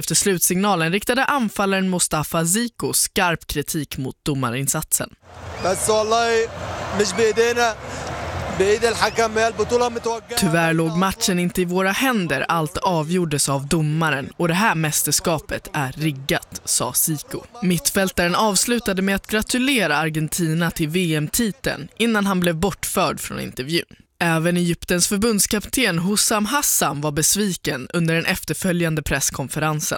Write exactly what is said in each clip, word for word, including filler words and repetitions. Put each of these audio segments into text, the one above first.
efter slutsignalen riktade anfallaren Mustafa Ziko skarp kritik mot domarinsatsen. Tyvärr låg matchen inte i våra händer, allt avgjordes av domaren och det här mästerskapet är riggat, sa Zico. Mittfältaren avslutade med att gratulera Argentina till V M-titeln innan han blev bortförd från intervjun. Även Egyptens förbundskapten Hussam Hassan var besviken under den efterföljande presskonferensen.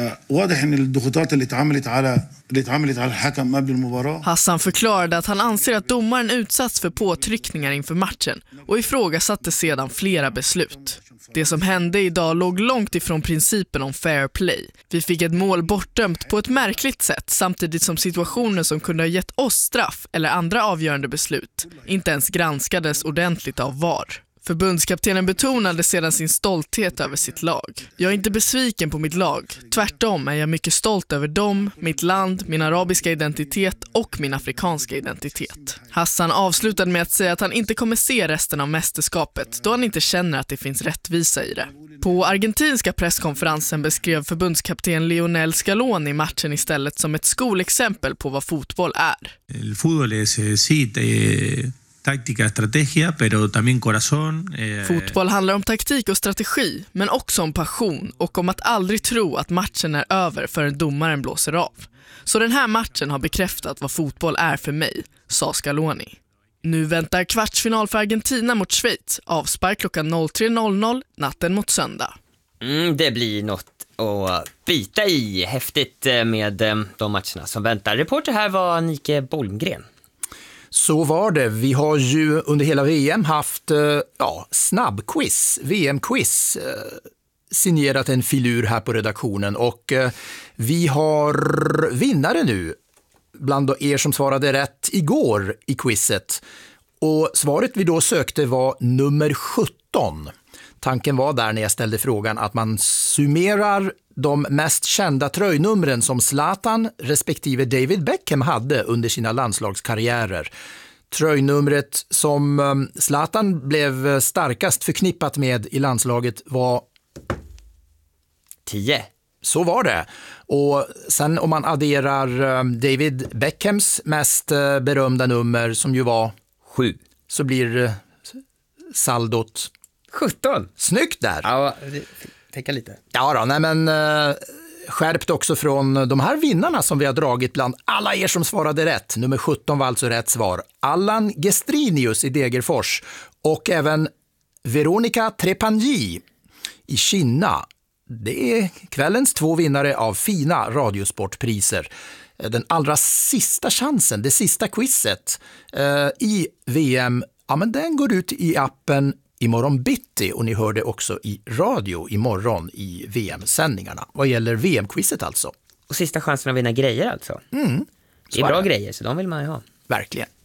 Hassan förklarade att han anser att domaren utsatts för påtryckningar inför matchen och ifrågasatte sedan flera beslut. Det som hände idag låg långt ifrån principen om fair play. Vi fick ett mål bortdömt på ett märkligt sätt samtidigt som situationer som kunde ha gett oss straff eller andra avgörande beslut inte ens granskades ordentligt av V A R. Förbundskaptenen betonade sedan sin stolthet över sitt lag. Jag är inte besviken på mitt lag. Tvärtom är jag mycket stolt över dem, mitt land, min arabiska identitet och min afrikanska identitet. Hassan avslutade med att säga att han inte kommer se resten av mästerskapet då han inte känner att det finns rättvisa i det. På argentinska presskonferensen beskrev förbundskapten Lionel Scaloni matchen istället som ett skolexempel på vad fotboll är. El fútbol es sí, táctica, estrategia, pero también corazón. Eh... Fotboll handlar om taktik och strategi, men också om passion och om att aldrig tro att matchen är över förrän domaren blåser av. Så den här matchen har bekräftat vad fotboll är för mig, sa Scaloni. Nu väntar kvartsfinal för Argentina mot Schweiz, avspark klockan tre noll noll natten mot söndag. Mm, det blir något att bita i. Häftigt med de matcherna som väntar. Reporter här var Nike Bolmgren. Så var det. Vi har ju under hela V M haft ja, snabbquiz, V M-quiz, signerat en filur här på redaktionen. Och vi har vinnare nu bland er som svarade rätt igår i quizet. Och svaret vi då sökte var nummer sjutton. Tanken var där när jag ställde frågan att man summerar de mest kända tröjnumren som Zlatan respektive David Beckham hade under sina landslagskarriärer. Tröjnumret som Zlatan blev starkast förknippat med i landslaget var tio. Så var det. Och sen om man adderar David Beckhams mest berömda nummer som ju var sju, så blir saldot sjutton. Snyggt där. Ja, tänka lite. Ja då, nej men äh, skärpt också från de här vinnarna som vi har dragit bland alla er som svarade rätt. Nummer sjutton var alltså rätt svar. Allan Gestrinius i Degerfors och även Veronica Trepagny i Kina. Det är kvällens två vinnare av fina radiosportpriser. Den allra sista chansen, det sista quizet äh, i V M, ja men den går ut i appen imorgon bitti och ni hör det också i radio imorgon i V M-sändningarna. Vad gäller V M-quizet alltså. Och sista chansen att vinna grejer alltså. Mm, det är bra grejer så de vill man ju ha. Verkligen.